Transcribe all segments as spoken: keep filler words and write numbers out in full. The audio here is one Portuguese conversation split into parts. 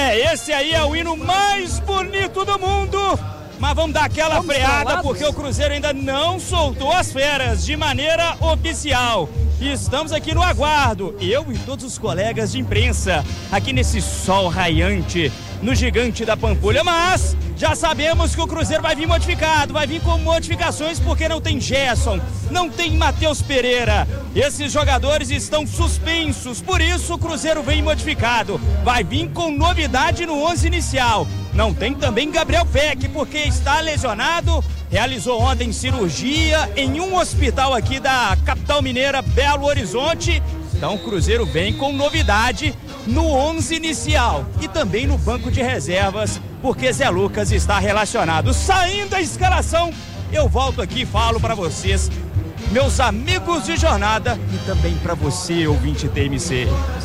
É, esse aí é o hino mais bonito do mundo. Mas vamos dar aquela vamos freada, porque o Cruzeiro ainda não soltou as feras de maneira oficial. E estamos aqui no aguardo, eu e todos os colegas de imprensa, aqui nesse sol raiante, no Gigante da Pampulha. Mas já sabemos que o Cruzeiro vai vir modificado, vai vir com modificações, porque não tem Gerson, não tem Matheus Pereira. Esses jogadores estão suspensos, por isso o Cruzeiro vem modificado. Vai vir com novidade no onze inicial. Não tem também Gabriel Peck, porque está lesionado. Realizou ontem cirurgia em um hospital aqui da capital mineira, Belo Horizonte. Então o Cruzeiro vem com novidade no onze inicial e também no banco de reservas, porque Zé Lucas está relacionado. Saindo a escalação, eu volto aqui e falo para vocês, meus amigos de jornada, e também para você, ouvinte T M C.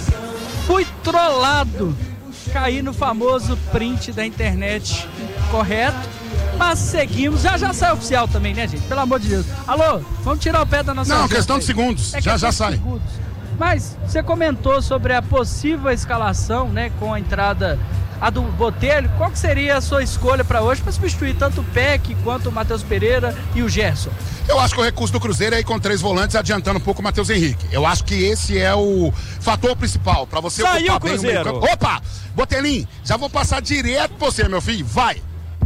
Fui trollado. Caí no famoso print da internet, correto? Mas seguimos, já já sai oficial também, né, gente? Pelo amor de Deus. Alô, vamos tirar o pé da nossa... Não, questão de segundos, é já já sai. Segundos. Mas você comentou sobre a possível escalação, né, com a entrada a do Botelho. Qual que seria a sua escolha para hoje, para substituir tanto o Peck quanto o Matheus Pereira e o Gerson? Eu acho que o recurso do Cruzeiro é ir com três volantes, adiantando um pouco o Matheus Henrique. Eu acho que esse é o fator principal para você Saiu ocupar o bem o meio campo. Opa! Botelinho, já vou passar direto pra você, meu filho. Vai!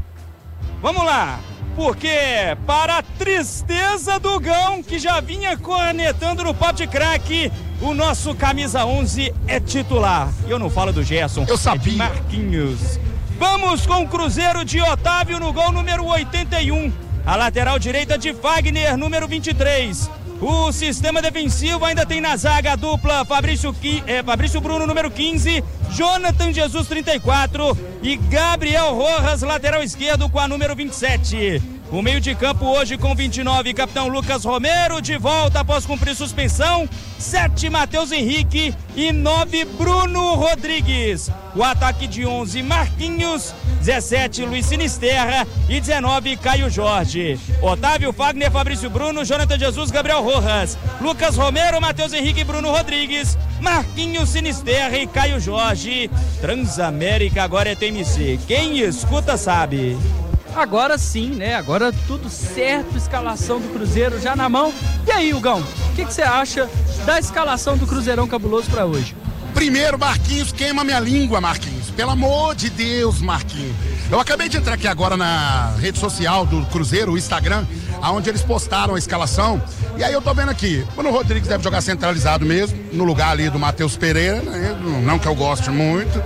Vamos lá, porque para a tristeza do Gão, que já vinha cornetando no papo de craque, o nosso camisa onze é titular. Eu não falo do Gerson, eu sabia. É de Marquinhos. Vamos com o Cruzeiro de Otávio no gol número oitenta e um. A lateral direita de Wagner, número vinte e três. O sistema defensivo ainda tem na zaga a dupla Fabrício, é, Fabrício Bruno, número quinze, Jonathan Jesus, trinta e quatro, e Gabriel Rojas, lateral esquerdo, com a número vinte e sete. O meio de campo hoje com vinte e nove, capitão Lucas Romero, de volta após cumprir suspensão, sete, Matheus Henrique e nove, Bruno Rodrigues. O ataque de onze, Marquinhos, dezessete, Luiz Sinisterra e dezenove, Caio Jorge. Otávio, Fagner, Fabrício Bruno, Jonathan Jesus, Gabriel Rojas, Lucas Romero, Matheus Henrique e Bruno Rodrigues, Marquinhos, Sinisterra e Caio Jorge. Transamérica agora é T M C, quem escuta sabe. Agora sim, né? Agora tudo certo, escalação do Cruzeiro já na mão. E aí, Hugão, o que você acha da escalação do Cruzeirão Cabuloso para hoje? Primeiro, Marquinhos, queima minha língua, Marquinhos. Pelo amor de Deus, Marquinhos. Eu acabei de entrar aqui agora na rede social do Cruzeiro, o Instagram, onde eles postaram a escalação. E aí eu tô vendo aqui, o Bruno Rodrigues deve jogar centralizado mesmo, no lugar ali do Matheus Pereira, né? Não que eu goste muito.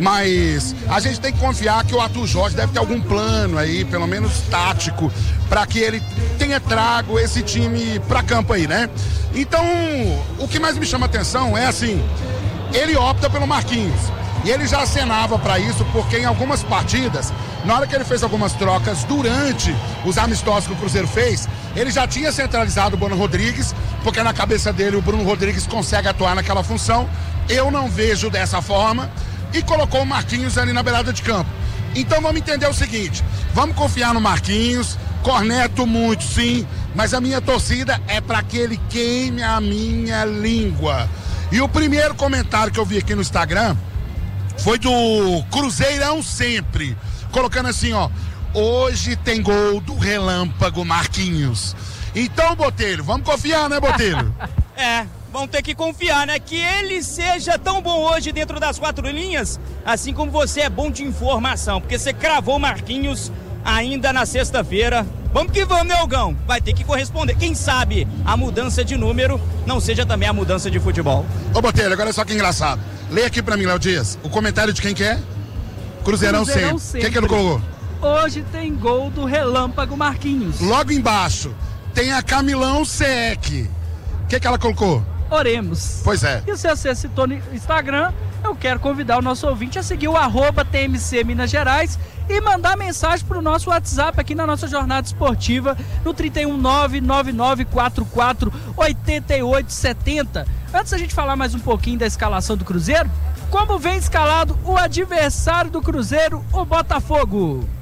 Mas a gente tem que confiar que o Arthur Jorge deve ter algum plano aí, pelo menos tático, para que ele tenha trago esse time para campo aí, né? Então, o que mais me chama atenção é assim, ele opta pelo Marquinhos. E ele já acenava para isso, porque em algumas partidas, na hora que ele fez algumas trocas durante os amistosos que o Cruzeiro fez, ele já tinha centralizado o Bruno Rodrigues, porque na cabeça dele o Bruno Rodrigues consegue atuar naquela função. Eu não vejo dessa forma. E colocou o Marquinhos ali na beirada de campo. Então vamos entender o seguinte, vamos confiar no Marquinhos, corneto muito sim, mas a minha torcida é para que ele queime a minha língua. E o primeiro comentário que eu vi aqui no Instagram foi do Cruzeirão Sempre, colocando assim, ó, hoje tem gol do Relâmpago Marquinhos. Então, Botelho, vamos confiar, né, Botelho? É. Vão ter que confiar, né? Que ele seja tão bom hoje dentro das quatro linhas, assim como você é bom de informação, porque você cravou Marquinhos ainda na sexta-feira. Vamos que vamos, né, Hugão? Vai ter que corresponder. Quem sabe a mudança de número não seja também a mudança de futebol. Ô, Botelho, agora é só que engraçado. Leia aqui pra mim, Léo Dias, o comentário de quem que é? Cruzeirão, Cruzeirão sempre. sempre. Quem que ele colocou? Hoje tem gol do Relâmpago Marquinhos. Logo embaixo, tem a Camilão Sec. O que que ela colocou? Oremos. Pois é. E se você citou no Instagram, eu quero convidar o nosso ouvinte a seguir o arroba T M C Minas Gerais e mandar mensagem para o nosso WhatsApp aqui na nossa jornada esportiva no trinta e um, nove nove nove quatro quatro, oito oito sete zero. Antes da gente falar mais um pouquinho da escalação do Cruzeiro, como vem escalado o adversário do Cruzeiro, o Botafogo?